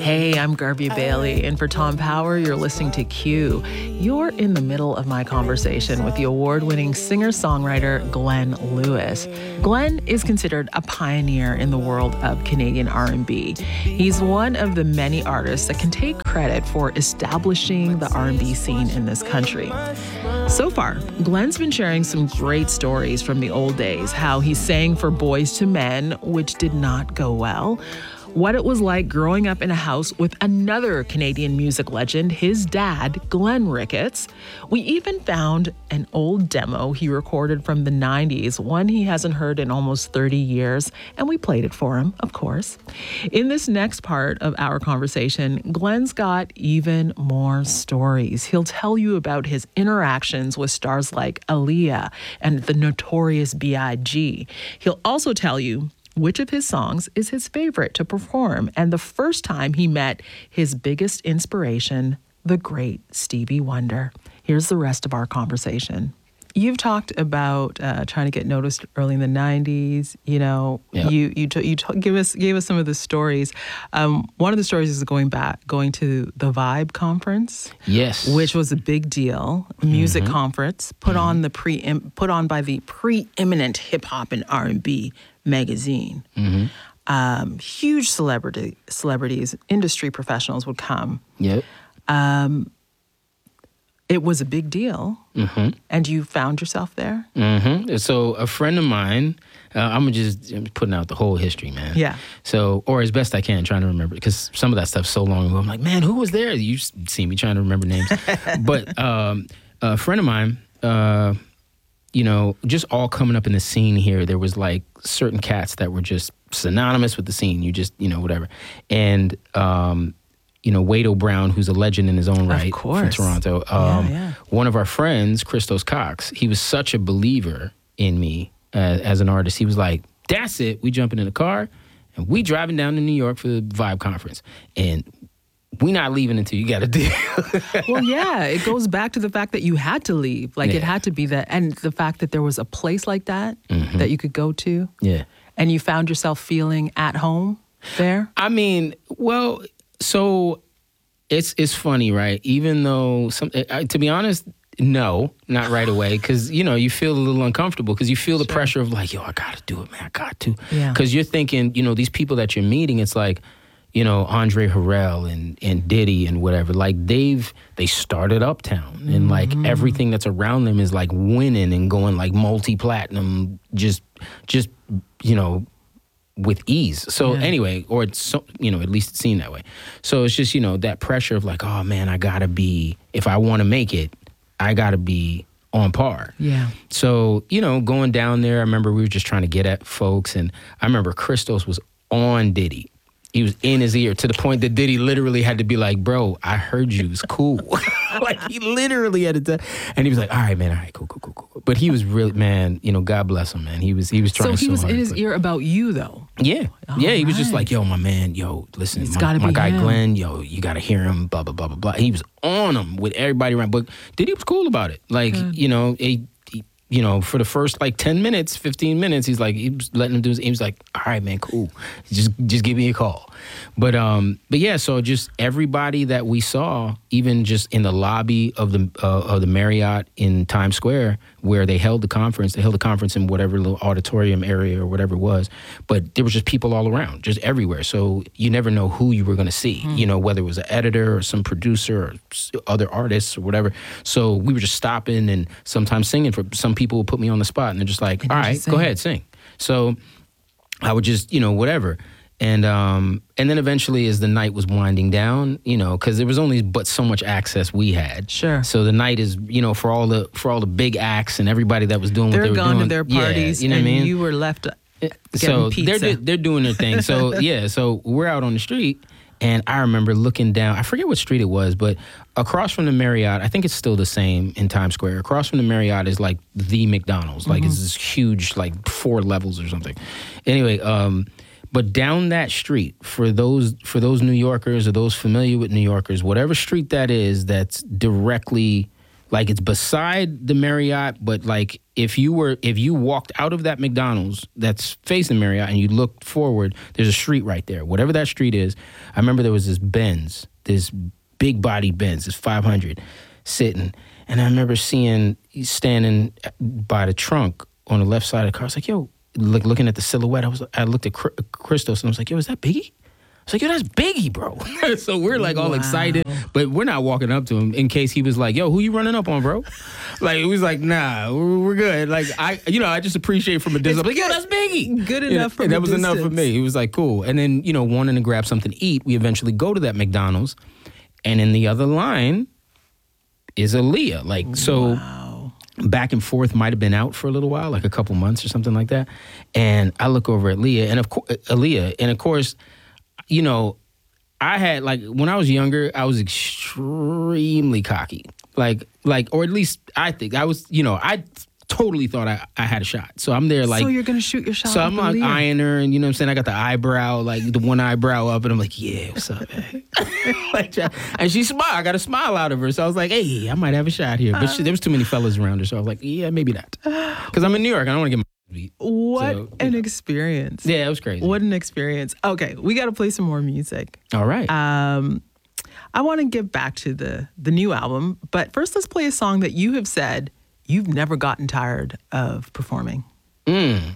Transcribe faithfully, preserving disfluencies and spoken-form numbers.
Hey, I'm Garvey Bailey, and for Tom Power, you're listening to Q. You're in the middle of my conversation with the award-winning singer-songwriter Glenn Lewis. Glenn is considered a pioneer in the world of Canadian R and B. He's one of the many artists that can take credit for establishing the R and B scene in this country. So far, Glenn's been sharing some great stories from the old days, how he sang for Boys to Men, which did not go well, what it was like growing up in a house with another Canadian music legend, his dad, Glenn Ricketts. We even found an old demo he recorded from the nineties, one he hasn't heard in almost thirty years, and we played it for him, of course. In this next part of our conversation, Glenn's got even more stories. He'll tell you about his interactions with stars like Aaliyah and the Notorious B I G He'll also tell you which of his songs is his favorite to perform, and the first time he met his biggest inspiration, the great Stevie Wonder. Here's the rest of our conversation. You've talked about uh, trying to get noticed early in the nineties. You know, yep. you you t- you t- give us gave us some of the stories. Um, one of the stories is going back, going to the Vibe conference. Yes, which was a big deal. Music mm-hmm. conference put mm-hmm. on the pre put on by the preeminent hip hop and R and B magazine. Mm-hmm. Um, huge celebrity celebrities, industry professionals would come. Yep. Um, It was a big deal, mm-hmm. and you found yourself there? Mm-hmm. So a friend of mine, uh, I'm just I'm putting out the whole history, man. Yeah. So, or as best I can, trying to remember, because some of that stuff's so long ago. I'm like, man, who was there? You see me trying to remember names. But um, a friend of mine, uh, you know, just all coming up in the scene here, there was like certain cats that were just synonymous with the scene. You just, you know, whatever. And, um, you know, Wade Brown, who's a legend in his own right from Toronto. Um, yeah, yeah. One of our friends, Christos Cox, he was such a believer in me as, as an artist. He was like, that's it. We jumping in the car and we driving down to New York for the Vibe conference. And we not leaving until you got a deal. Well, yeah, it goes back to the fact that you had to leave. Like yeah. it had to be that. And the fact that there was a place like that mm-hmm. that you could go to. Yeah. And you found yourself feeling at home there. I mean, well... So it's it's funny, right? Even though, some, uh, to be honest, no, not right away. Because, you know, you feel a little uncomfortable because you feel the sure. pressure of like, yo, I got to do it, man. I got to. Because yeah. you're thinking, you know, these people that you're meeting, it's like, you know, Andre Harrell and, and Diddy and whatever. Like they've, they started Uptown. Mm-hmm. And like everything that's around them is like winning and going like multi-platinum, just, just, you know, with ease. So yeah. anyway, or it's so, you know, at least it's seen that way. So it's just, you know, that pressure of like, oh man, I gotta be, if I want to make it, I gotta be on par. Yeah. So, you know, going down there, I remember we were just trying to get at folks, and I remember Christos was on Diddy. He was in his ear to the point that Diddy literally had to be like, bro, I heard you. It's cool. Like, he literally had to, and he was like, all right, man, all right, cool, cool, cool, cool. But he was really, man, you know, God bless him, man. He was he was trying so So he was hard, in his but, ear about you, though? Yeah. All yeah, he was right. just like, yo, my man, yo, listen, It's my, my be guy him. Glenn, yo, you got to hear him, blah, blah, blah, blah, blah. He was on him with everybody around. But Diddy was cool about it. Like, Good. you know, he, he, you know, for the first like ten minutes, fifteen minutes, he's like, he was letting him do his, he was like, all right, man, cool. Just just give me a call. But um, but yeah, so just everybody that we saw, even just in the lobby of the uh, of the Marriott in Times Square, where they held the conference, they held the conference in whatever little auditorium area or whatever it was. But there was just people all around, just everywhere. So you never know who you were going to see, mm. you know, whether it was an editor or some producer or other artists or whatever. So we were just stopping and sometimes singing for some people would put me on the spot and they're just like, all right, go ahead, sing. So I would just, you know, whatever. And um, and then eventually, as the night was winding down, you know, because there was only but so much access we had. Sure. So the night is, you know, for all the for all the big acts and everybody that was doing they're what they were doing. They're gone to their parties, yeah, you know and what I mean? you were left getting so pizza. they're they're doing their thing. So yeah, so we're out on the street, and I remember looking down. I forget what street it was, but across from the Marriott, I think it's still the same in Times Square. Across from the Marriott is like the McDonald's, like mm-hmm. it's this huge, like four levels or something. Anyway, um. But down that street, for those for those New Yorkers or those familiar with New Yorkers, whatever street that is, that's directly Like it's beside the Marriott, but like if you were if you walked out of that McDonald's that's facing Marriott and you looked forward, there's a street right there. Whatever that street is, I remember there was this Benz, this big body Benz, this five hundred sitting, and I remember seeing standing by the trunk on the left side of the car. I was like, yo, like looking at the silhouette. I was I looked at Christos and I was like, yo, is that Biggie? I was like, yo, that's Biggie, bro. So we're like all wow. excited, but we're not walking up to him in case he was like, yo, who you running up on, bro? Like, it was like, nah, we're good. Like, I, you know, I just appreciate from a distance. I'm like, yo, that's Biggie. Good enough for me. That was distance. enough for me. He was like, cool. And then, you know, wanting to grab something to eat, we eventually go to that McDonald's. And in the other line is Aaliyah. Like, so wow. back and forth might have been out for a little while, like a couple months or something like that. And I look over at Leah, and of course, Aaliyah, and of course, you know, I had, like, when I was younger, I was extremely cocky. Like, like, or at least I think I was, you know, I totally thought I, I had a shot. So I'm there like. So you're going to shoot your shot. So I'm like eyeing her, and you know what I'm saying? I got the eyebrow, like the one eyebrow up, and I'm like, yeah, what's up, man? Like, and she smiled. I got a smile out of her. So I was like, hey, I might have a shot here. But she, there was too many fellas around her. So I was like, yeah, maybe not. Because I'm in New York. I don't want to get my beat. What so, an know. experience. Yeah, it was crazy. What an experience. Okay, we got to play some more music. All right. Um, I want to get back to the the new album, but first let's play a song that you have said you've never gotten tired of performing. Mm.